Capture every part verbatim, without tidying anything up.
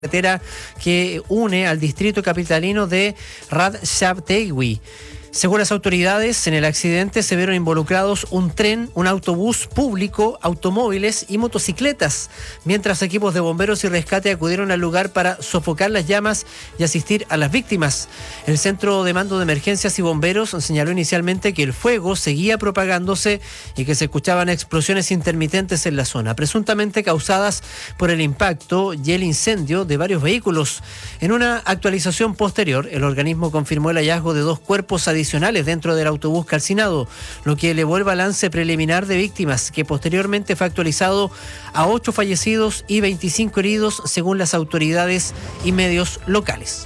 carretera que une al distrito capitalino de Radšavtegy. Según las autoridades, en el accidente se vieron involucrados un tren, un autobús público, automóviles y motocicletas, mientras equipos de bomberos y rescate acudieron al lugar para sofocar las llamas y asistir a las víctimas. El Centro de Mando de Emergencias y Bomberos señaló inicialmente que el fuego seguía propagándose y que se escuchaban explosiones intermitentes en la zona, presuntamente causadas por el impacto y el incendio de varios vehículos. En una actualización posterior, el organismo confirmó el hallazgo de dos cuerpos adicionales adicionales dentro del autobús calcinado, lo que elevó el balance preliminar de víctimas, que posteriormente fue actualizado a ocho fallecidos y veinticinco heridos, según las autoridades y medios locales.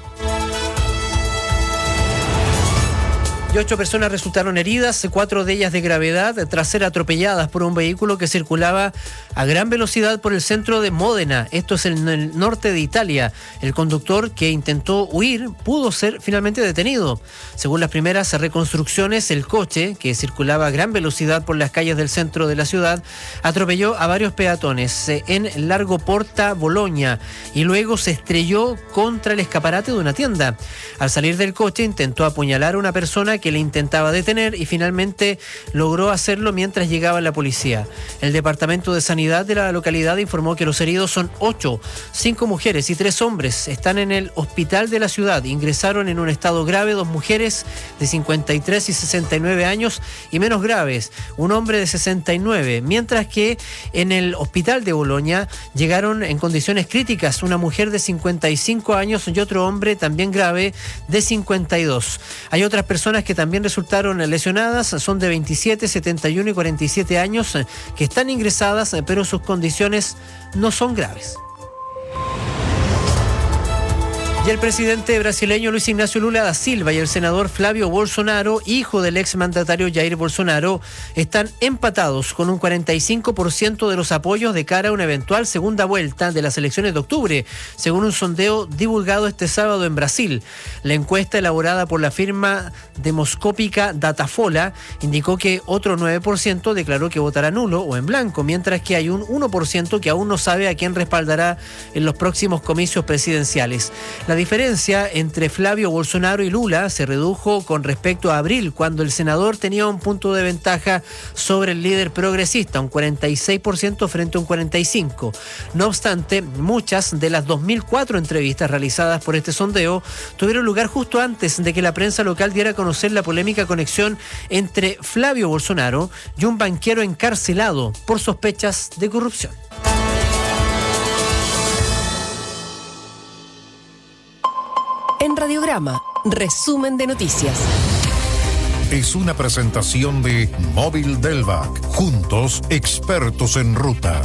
Y ocho personas resultaron heridas, cuatro de ellas de gravedad, tras ser atropelladas por un vehículo que circulaba a gran velocidad por el centro de Módena. Esto es en el norte de Italia. El conductor, que intentó huir, pudo ser finalmente detenido. Según las primeras reconstrucciones, el coche, que circulaba a gran velocidad por las calles del centro de la ciudad, atropelló a varios peatones en Largo Porta Bologna y luego se estrelló contra el escaparate de una tienda. Al salir del coche, intentó apuñalar a una persona que que le intentaba detener y finalmente logró hacerlo mientras llegaba la policía. El Departamento de Sanidad de la localidad informó que los heridos son ocho, cinco mujeres y tres hombres. Están en el hospital de la ciudad. Ingresaron en un estado grave dos mujeres de cincuenta y tres y sesenta y nueve años y menos graves, un hombre de sesenta y nueve, mientras que en el hospital de Bolonia llegaron en condiciones críticas una mujer de cincuenta y cinco años y otro hombre también grave de cincuenta y dos. Hay otras personas que también resultaron lesionadas, son de veintisiete, setenta y uno y cuarenta y siete años, que están ingresadas, pero sus condiciones no son graves. Y el presidente brasileño Luis Ignacio Lula da Silva y el senador Flávio Bolsonaro, hijo del exmandatario Jair Bolsonaro, están empatados con un cuarenta y cinco por ciento de los apoyos de cara a una eventual segunda vuelta de las elecciones de octubre, según un sondeo divulgado este sábado en Brasil. La encuesta elaborada por la firma demoscópica Datafolha indicó que otro nueve por ciento declaró que votará nulo o en blanco, mientras que hay un uno por ciento que aún no sabe a quién respaldará en los próximos comicios presidenciales. La diferencia entre Flávio Bolsonaro y Lula se redujo con respecto a abril, cuando el senador tenía un punto de ventaja sobre el líder progresista, un cuarenta y seis por ciento frente a un cuarenta y cinco por ciento. No obstante, muchas de las dos mil cuatro entrevistas realizadas por este sondeo tuvieron lugar justo antes de que la prensa local diera a conocer la polémica conexión entre Flávio Bolsonaro y un banquero encarcelado por sospechas de corrupción. En Radiograma, resumen de noticias. Es una presentación de Móvil Delvac. Juntos, expertos en ruta.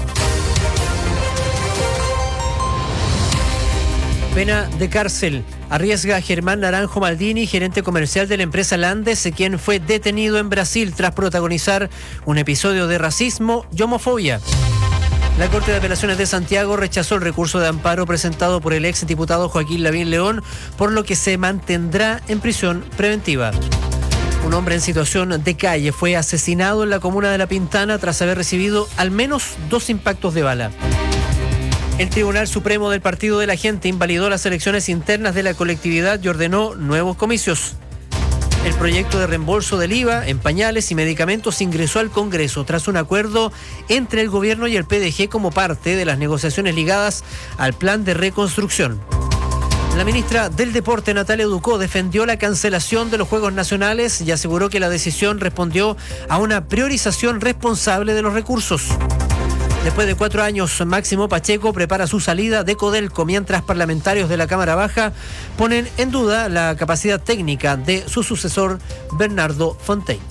Pena de cárcel. Arriesga a Germán Naranjo Maldini, gerente comercial de la empresa Landes, quien fue detenido en Brasil tras protagonizar un episodio de racismo y homofobia. La Corte de Apelaciones de Santiago rechazó el recurso de amparo presentado por el ex diputado Joaquín Lavín León, por lo que se mantendrá en prisión preventiva. Un hombre en situación de calle fue asesinado en la comuna de La Pintana tras haber recibido al menos dos impactos de bala. El Tribunal Supremo del Partido de la Gente invalidó las elecciones internas de la colectividad y ordenó nuevos comicios. El proyecto de reembolso del I V A en pañales y medicamentos ingresó al Congreso tras un acuerdo entre el gobierno y el P D G como parte de las negociaciones ligadas al plan de reconstrucción. La ministra del Deporte, Natalia Ducó, defendió la cancelación de los Juegos Nacionales y aseguró que la decisión respondió a una priorización responsable de los recursos. Después de cuatro años, Máximo Pacheco prepara su salida de Codelco, mientras parlamentarios de la Cámara Baja ponen en duda la capacidad técnica de su sucesor, Bernardo Fontaine.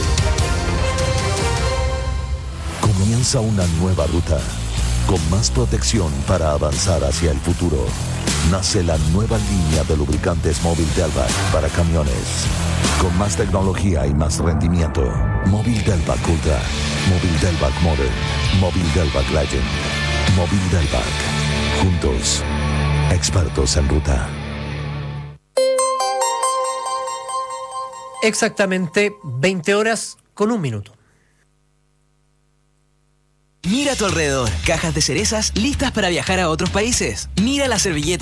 Comienza una nueva ruta, con más protección para avanzar hacia el futuro. Nace la nueva línea de lubricantes Móvil Delvac para camiones. Con más tecnología y más rendimiento. Móvil Delvac Ultra, Móvil Delvac Modern, Móvil Delvac Legend, Móvil Delvac. Juntos, expertos en ruta. Exactamente veinte horas con un minuto. Mira a tu alrededor. Cajas de cerezas listas para viajar a otros países. Mira las servilletas